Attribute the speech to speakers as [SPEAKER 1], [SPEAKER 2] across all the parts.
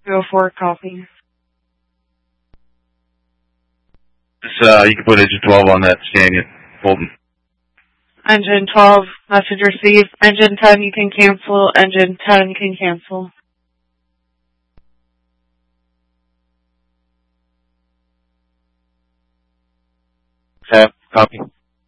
[SPEAKER 1] Go for it, copy.
[SPEAKER 2] You can put engine 12 on that Scania, Fulton.
[SPEAKER 1] Engine 12, message received. Engine 10, you can cancel. Engine 10 can cancel.
[SPEAKER 2] Have, copy.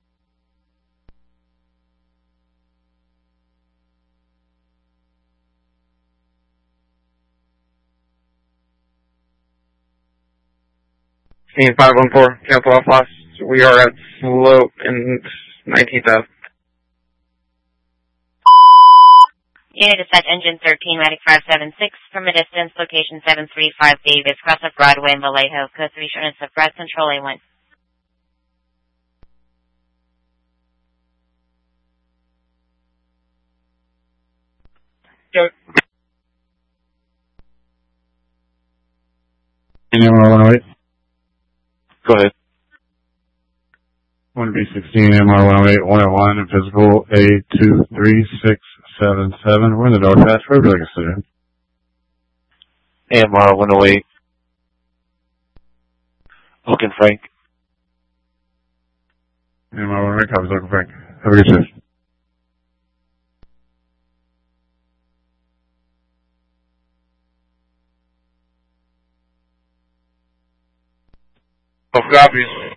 [SPEAKER 3] Scene 514, cancel off loss. We are at slope in 19th Ave.
[SPEAKER 4] Unit dispatch engine 13, Medic 576, from a distance, location 735 Davis, cross of Broadway in Vallejo, code 3 shortness of breath, control A1.
[SPEAKER 3] Go.
[SPEAKER 5] MR 108.
[SPEAKER 2] Go ahead.
[SPEAKER 5] 1B16, MR 108, 101, and physical A23677. We're in the dark patch. Where would you like us to do?
[SPEAKER 2] AMR 108. Hook and Frank.
[SPEAKER 5] MR 108, copies, Uncle Frank. Have a good shift.
[SPEAKER 3] Both copies.